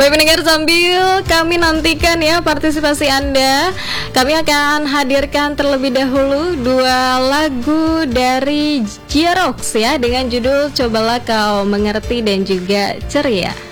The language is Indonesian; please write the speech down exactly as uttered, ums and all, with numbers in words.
Baik pendengar, sambil kami nantikan ya partisipasi Anda, kami akan hadirkan terlebih dahulu dua lagu dari J-Rocks ya dengan judul Cobalah Kau Mengerti dan juga Ceria.